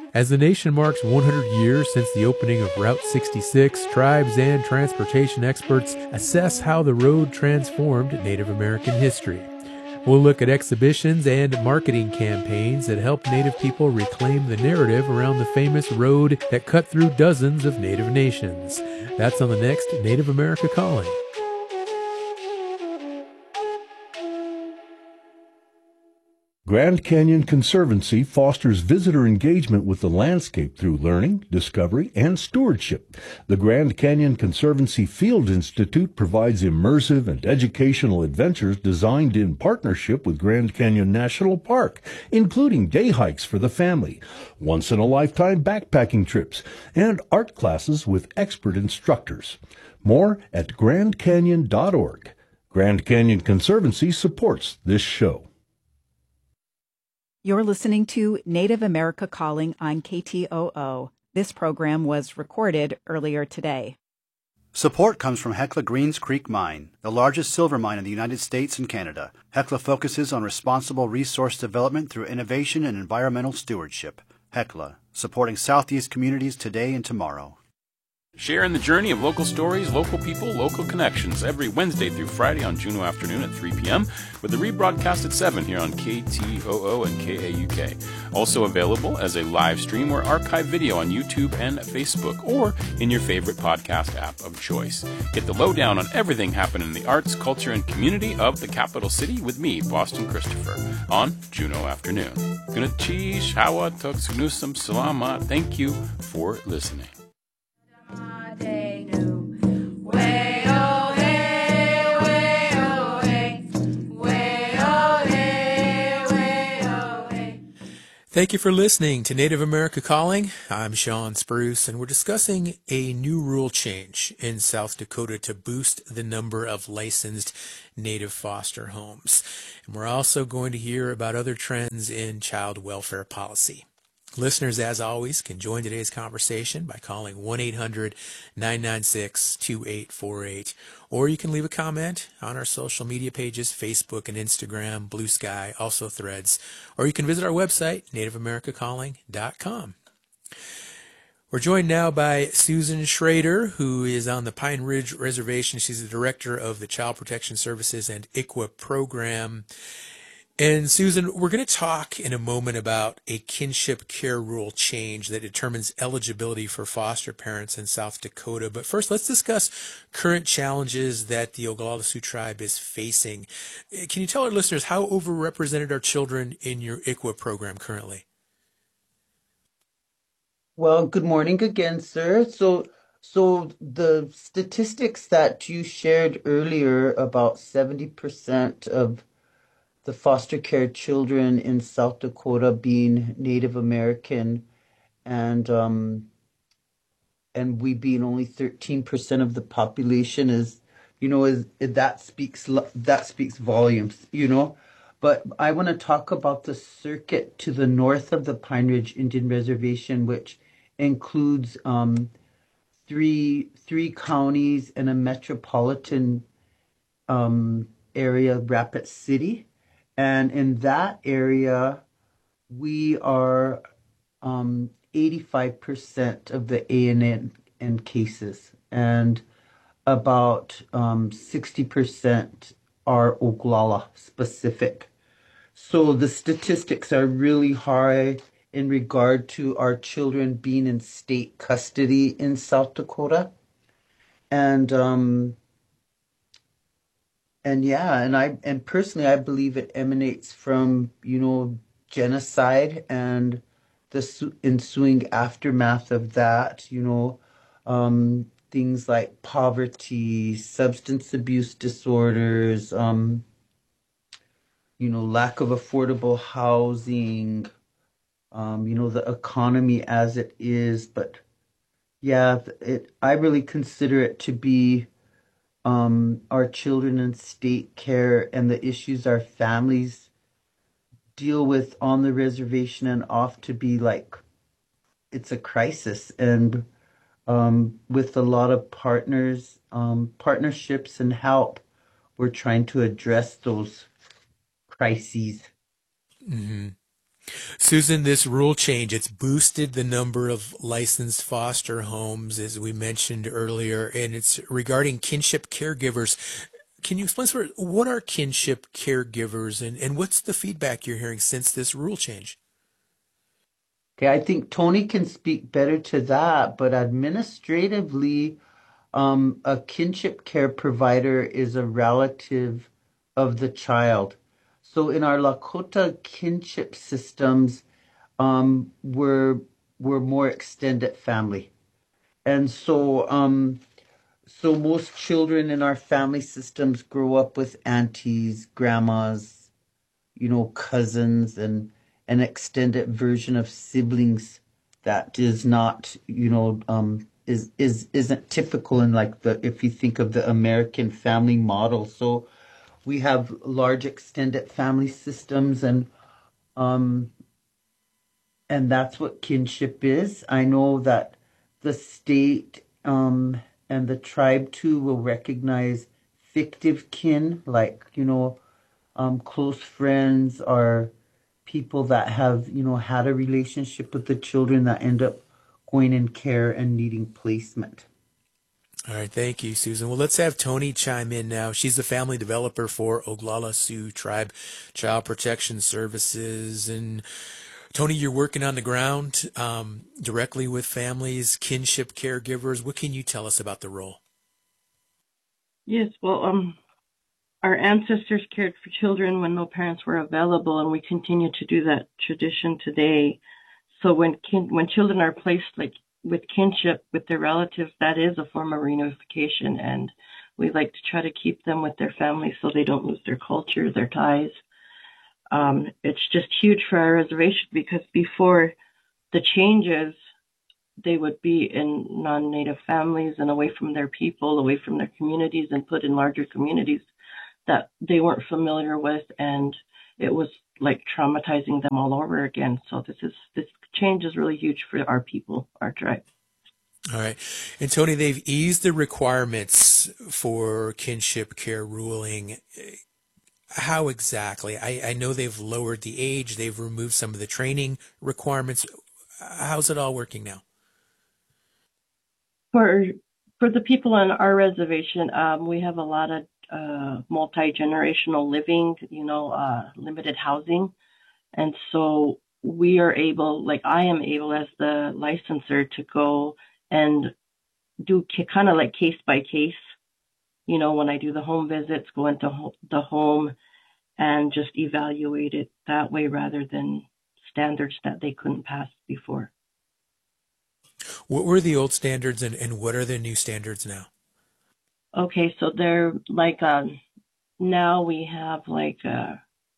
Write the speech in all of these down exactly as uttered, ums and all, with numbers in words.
As the nation marks one hundred years since the opening of Route sixty-six, tribes and transportation experts assess how the road transformed Native American history. We'll look at exhibitions and marketing campaigns that help Native people reclaim the narrative around the famous road that cut through dozens of Native nations. That's on the next Native America Calling. Grand Canyon Conservancy fosters visitor engagement with the landscape through learning, discovery, and stewardship. The Grand Canyon Conservancy Field Institute provides immersive and educational adventures designed in partnership with Grand Canyon National Park, including day hikes for the family, once-in-a-lifetime backpacking trips, and art classes with expert instructors. More at grand canyon dot org. Grand Canyon Conservancy supports this show. You're listening to Native America Calling on K T O O. This program was recorded earlier today. Support comes from Hecla Greens Creek Mine, the largest silver mine in the United States and Canada. Hecla focuses on responsible resource development through innovation and environmental stewardship. Hecla, supporting Southeast communities today and tomorrow. Share in the journey of local stories, local people, local connections every Wednesday through Friday on Juneau afternoon at three p.m. with the rebroadcast at seven here on K T O O and K A U K. Also available as a live stream or archive video on YouTube and Facebook or in your favorite podcast app of choice. Get the lowdown on everything happening in the arts, culture, and community of the capital city with me, Boston Christopher, on Juneau afternoon. Gunachi, Shawa, Tuksnusam, Salama. Thank you for listening. Thank you for listening to Native America Calling. I'm Sean Spruce, and we're discussing a new rule change in South Dakota to boost the number of licensed Native foster homes. And we're also going to hear about other trends in child welfare policy. Listeners, as always, can join today's conversation by calling one eight hundred nine nine six two eight four eight, or you can leave a comment on our social media pages, Facebook and Instagram, Blue Sky, also Threads, or you can visit our website, native america calling dot com. We're joined now by Susan Schrader, who is on the Pine Ridge Reservation. She's the director of the Child Protection Services and I C W A program. And Susan, we're going to talk in a moment about a kinship care rule change that determines eligibility for foster parents in South Dakota. But first, let's discuss current challenges that the Oglala Sioux tribe is facing. Can you tell our listeners how overrepresented are children in your I C W A program currently? Well, good morning again, sir. So, so the statistics that you shared earlier about seventy percent of the foster care children in South Dakota being Native American, and um, and we being only thirteen percent of the population is, you know, is that speaks that speaks volumes, you know. But I want to talk about the circuit to the north of the Pine Ridge Indian Reservation, which includes um, three three counties and a metropolitan um, area, Rapid City. And in that area, we are um, eighty-five percent of the A N N cases, and about um, sixty percent are Oglala specific. So the statistics are really high in regard to our children being in state custody in South Dakota. And um, And yeah, and I and personally, I believe it emanates from, you know, genocide and the ensuing aftermath of that, you know, um, things like poverty, substance abuse disorders, um, you know, lack of affordable housing, um, you know, the economy as it is. But yeah, it I really consider it to be Um, our children in state care and the issues our families deal with on the reservation and off to be like, it's a crisis. And um, with a lot of partners, um, partnerships and help, we're trying to address those crises. Mm-hmm. Susan, this rule change, it's boosted the number of licensed foster homes, as we mentioned earlier, and it's regarding kinship caregivers. Can you explain sort of what are kinship caregivers, and, and what's the feedback you're hearing since this rule change? Okay, I think Tony can speak better to that, but administratively, um, a kinship care provider is a relative of the child. So in our Lakota kinship systems, um, we're we're more extended family, and so um, so most children in our family systems grow up with aunties, grandmas, you know, cousins, and an extended version of siblings that is not, you know, um, is is isn't typical in like the if you think of the American family model. So we have large extended family systems, and um, and that's what kinship is. I know that the state um, and the tribe too will recognize fictive kin, like, you know, um, close friends or people that have, you know, had a relationship with the children that end up going in care and needing placement. All right, thank you, Susan. Well, let's have Tony chime in now. She's the family developer for Oglala Sioux Tribe Child Protection Services. And Tony, you're working on the ground um, directly with families, kinship caregivers. What can you tell us about the role? Yes, well, um, our ancestors cared for children when no parents were available, and we continue to do that tradition today. So when kin- when children are placed like with kinship with their relatives, that is a form of reunification, and we like to try to keep them with their families so they don't lose their culture, their ties. Um, it's just huge for our reservation because before the changes, they would be in non-native families and away from their people, away from their communities, and put in larger communities that they weren't familiar with, and it was like traumatizing them all over again. So this is this change is really huge for our people, our tribe. All right. And Tony, they've eased the requirements for kinship care ruling. How exactly? I, I know they've lowered the age, they've removed some of the training requirements. How's it all working now? For for the people on our reservation, um, we have a lot of uh, multi-generational living, you know, uh, limited housing. And so we are able, like I am able as the licensor to go and do kind of like case by case, you know, when I do the home visits, go into ho- the home and just evaluate it that way rather than standards that they couldn't pass before. What were the old standards and, and what are the new standards now? Okay, so they're like, um, now we have like, uh,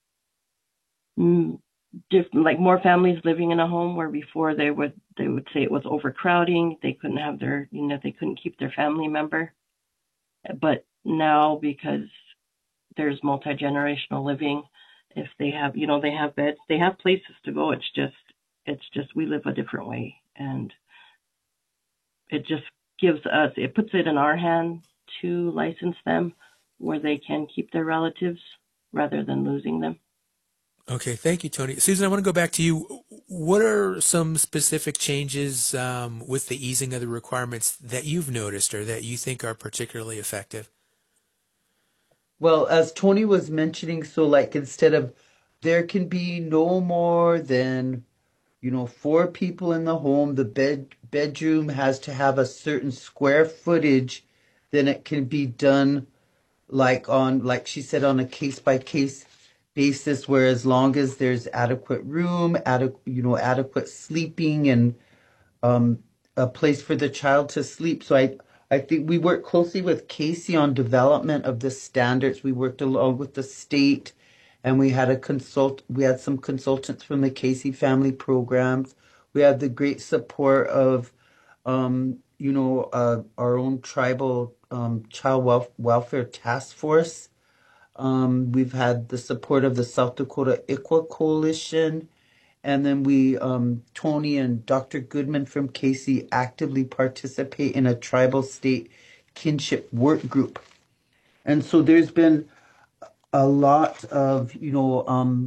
diff- like more families living in a home where before they would, they would say it was overcrowding. They couldn't have their, you know, they couldn't keep their family member. But now because there's multi-generational living, if they have, you know, they have beds, they have places to go. It's just, it's just, we live a different way. And it just gives us, it puts it in our hand to license them where they can keep their relatives rather than losing them. Okay, thank you, Tony. Susan, I want to go back to you. What are some specific changes um, with the easing of the requirements that you've noticed or that you think are particularly effective? Well, as Tony was mentioning, so like instead of there can be no more than, you know, four people in the home, the bed bedroom has to have a certain square footage, then it can be done like on, like she said, on a case by case basis, where as long as there's adequate room, adequate, you know, adequate sleeping and um, a place for the child to sleep. So I, I think we worked closely with Casey on development of the standards. We worked along with the state, and we had a consult. We had some consultants from the Casey Family Programs. We had the great support of, um, you know, uh, our own tribal um, child wel- welfare task force. Um, we've had the support of the South Dakota I C W A Coalition. And then we, um, Tony and Doctor Goodman from Casey actively participate in a tribal state kinship work group. And so there's been a lot of, you know, um,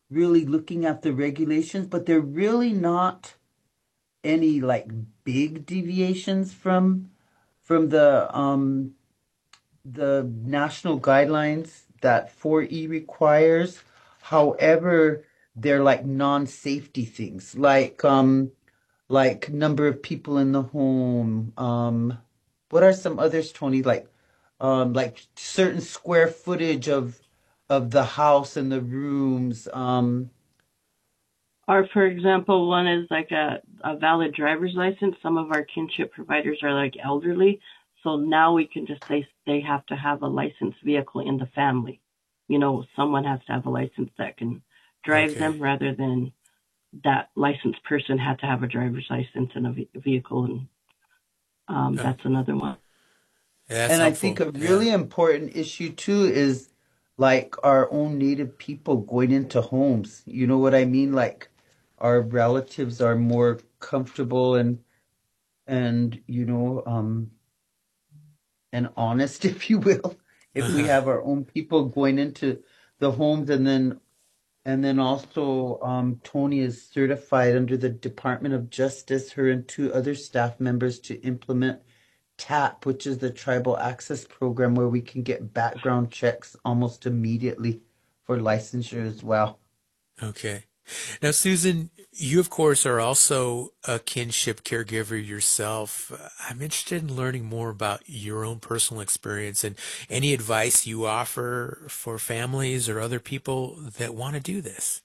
really looking at the regulations, but they're really not any like big deviations from from the um the national guidelines that four E requires. However, they're like non-safety things, like um like number of people in the home. Um, what are some others, Tony? Like um like certain square footage of of the house and the rooms. Um, Or, for example, one is like a, a valid driver's license. Some of our kinship providers are like elderly. So now we can just say they have to have a licensed vehicle in the family. You know, someone has to have a license that can drive Okay. them rather than that licensed person had to have a driver's license and a ve- vehicle. And um, Uh, that's another one. yeah, that's and I think helpful. a Yeah. really important issue too is like our own Native people going into homes. You know what I mean? Like our relatives are more comfortable and and you know um and honest, if you will, if we have our own people going into the homes. And then and then also um Tony is certified under the Department of Justice, her and two other staff members, to implement TAP, which is the Tribal Access Program, where we can get background checks almost immediately for licensure as well. Okay. Now, Susan, you, of course, are also a kinship caregiver yourself. Uh, I'm interested in learning more about your own personal experience and any advice you offer for families or other people that want to do this.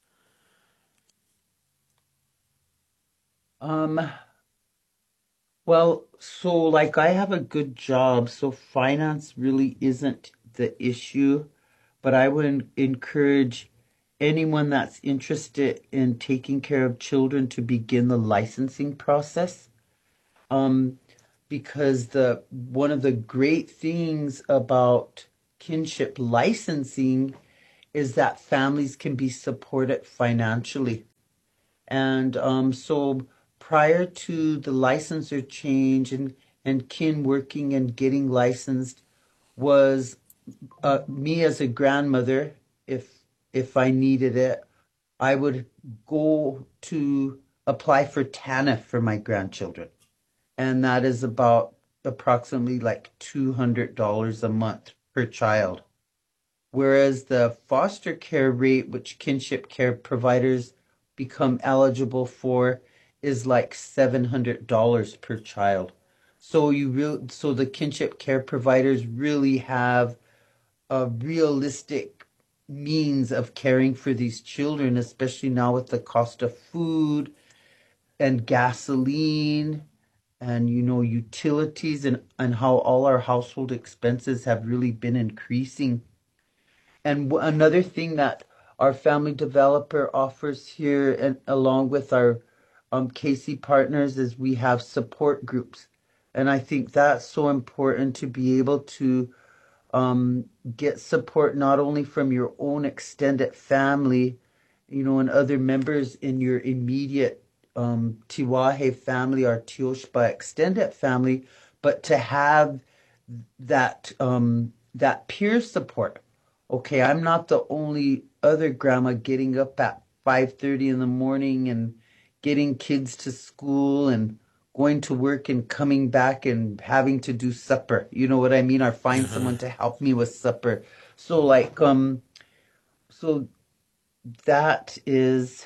Um, well, so like I have a good job, so finance really isn't the issue, but I would encourage anyone that's interested in taking care of children to begin the licensing process. Um, because the one of the great things about kinship licensing is that families can be supported financially. And um, so prior to the licensor change and, and kin working and getting licensed was uh, me as a grandmother, if if I needed it, I would go to apply for TANF for my grandchildren. And that is about approximately like two hundred dollars a month per child. Whereas the foster care rate, which kinship care providers become eligible for, is like seven hundred dollars per child. So you real so the kinship care providers really have a realistic means of caring for these children, especially now with the cost of food and gasoline and you know utilities, and and how all our household expenses have really been increasing. And w- another thing that our family developer offers here, and along with our um, K C partners, is we have support groups. And I think that's so important to be able to um, get support not only from your own extended family, you know, and other members in your immediate um, Tiwahe family or Tioshba extended family, but to have that um, that peer support. Okay, I'm not the only other grandma getting up at five thirty in the morning and getting kids to school and going to work and coming back and having to do supper. You know what I mean? Or find Uh-huh. someone to help me with supper. So like um so that is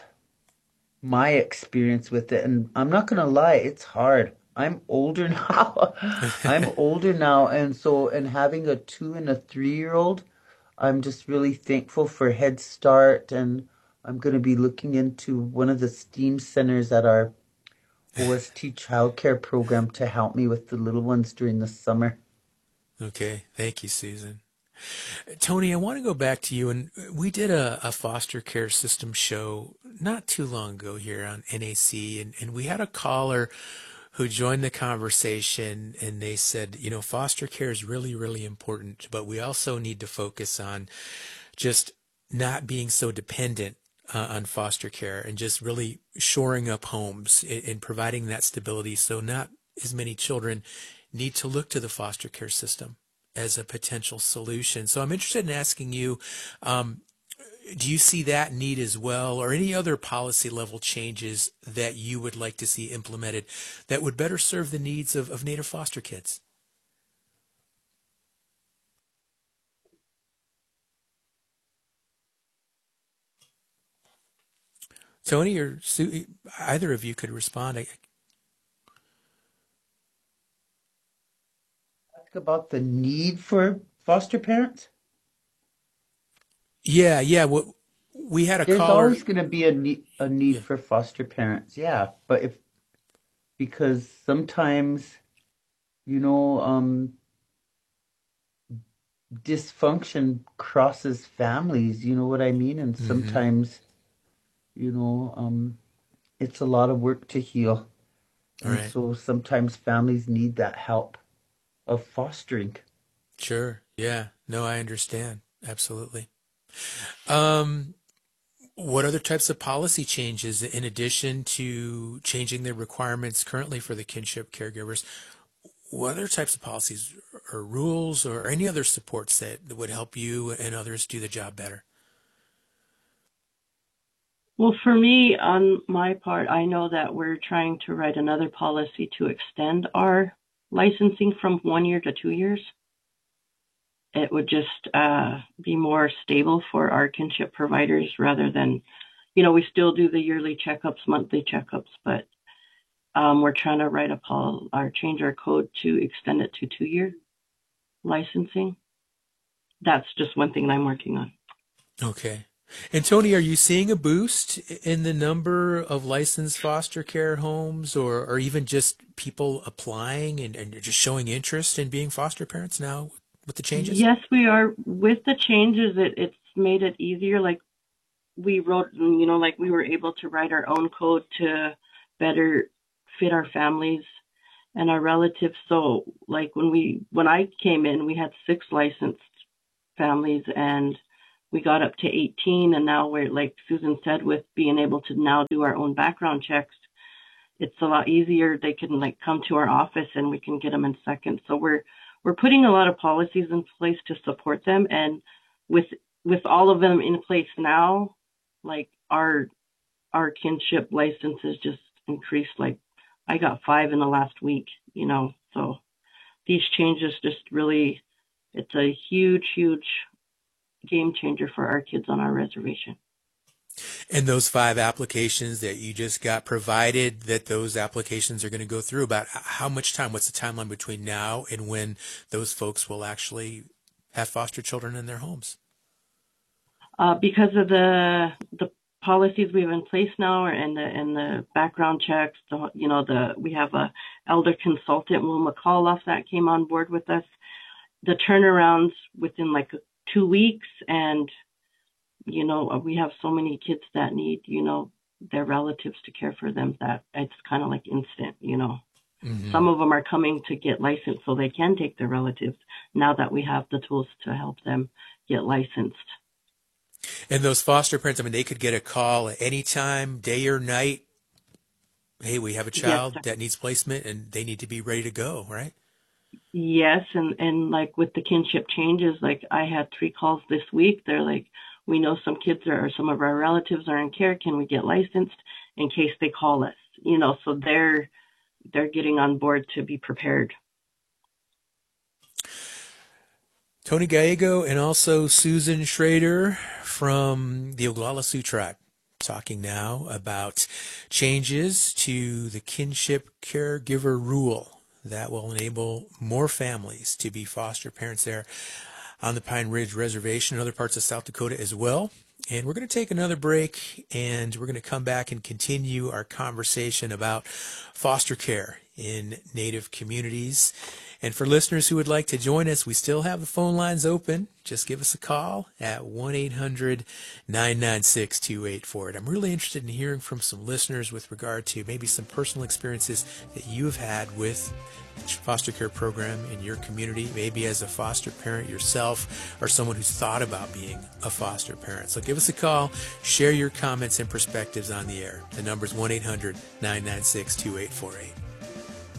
my experience with it. And I'm not gonna lie, it's hard. I'm older now. I'm older now, and so and having a two and a three year old, I'm just really thankful for Head Start, and I'm going to be looking into one of the STEAM centers at our O S T childcare program to help me with the little ones during the summer. Okay. Thank you, Susan. Tony, I want to go back to you. And we did a, a foster care system show not too long ago here on N A C, and, and we had a caller who joined the conversation, and they said, you know, foster care is really, really important, but we also need to focus on just not being so dependent uh, on foster care and just really shoring up homes and, and providing that stability so not as many children need to look to the foster care system as a potential solution. So I'm interested in asking you, um, do you see that need as well, or any other policy level changes that you would like to see implemented that would better serve the needs of, of Native foster kids? Tony or Sue, either of you could respond. Ask about the need for foster parents? Yeah, yeah. What we had a There's caller. always going to be a need, a need Yeah. for foster parents, yeah. But if, because sometimes, you know, um, dysfunction crosses families, you know what I mean? And Mhm. sometimes, you know, um, it's a lot of work to heal. And Right. so sometimes families need that help of fostering. Sure. Yeah. No, I understand. Absolutely. Um, what other types of policy changes, in addition to changing the requirements currently for the kinship caregivers, what other types of policies or rules or any other supports that would help you and others do the job better? Well, for me, on my part, I know that we're trying to write another policy to extend our licensing from one year to two years. It would just uh, be more stable for our kinship providers rather than, you know, we still do the yearly checkups, monthly checkups, but um, we're trying to write a pol or change our code to extend it to two-year licensing. That's just one thing that I'm working on. Okay. And Tony, are you seeing a boost in the number of licensed foster care homes, or, or even just people applying and, and just showing interest in being foster parents now with the changes? Yes, we are. With the changes, it, it's made it easier. Like we wrote, you know, like we were able to write our own code to better fit our families and our relatives. So like when we, when I came in, we had six licensed families and we got up to eighteen. And now we're, like Susan said, with being able to now do our own background checks, it's a lot easier. They can like come to our office and we can get them in seconds. So we're, we're putting a lot of policies in place to support them. And with, with all of them in place now, like our, our kinship licenses just increased. Like I got five in the last week, you know, so these changes just really, it's a huge, huge game changer for our kids on our reservation. And those five applications that you just got provided, that those applications are going to go through, about how much time, what's the timeline between now and when those folks will actually have foster children in their homes? Uh, because of the the policies we have in place now, and the and the background checks, the, you know, the we have a elder consultant, Will McAuliffe, that came on board with us. The turnarounds within like two weeks, and you know, we have so many kids that need, you know, their relatives to care for them that it's kind of like instant, you know. Mm-hmm. Some of them are coming to get licensed so they can take their relatives now that we have the tools to help them get licensed. And those foster parents, I mean, they could get a call at any time, day or night. Hey, we have a child yes, that needs placement and they need to be ready to go, right? Yes. And, and like with the kinship changes, like I had three calls this week. They're like, we know some kids are, or some of our relatives are in care. Can we get licensed in case they call us? You know, so they're, they're getting on board to be prepared. Tony Gallego and also Susan Schrader from the Oglala Sioux Tribe talking now about changes to the kinship caregiver rule that will enable more families to be foster parents there on the Pine Ridge Reservation and other parts of South Dakota as well. And we're going to take another break, and we're going to come back and continue our conversation about foster care in Native communities. And for listeners who would like to join us, we still have the phone lines open. Just give us a call at one eight hundred nine nine six two eight four eight. I'm really interested in hearing from some listeners with regard to maybe some personal experiences that you have had with the foster care program in your community, maybe as a foster parent yourself or someone who's thought about being a foster parent. So give us a call, share your comments and perspectives on the air. The number is one eight hundred nine nine six two eight four eight.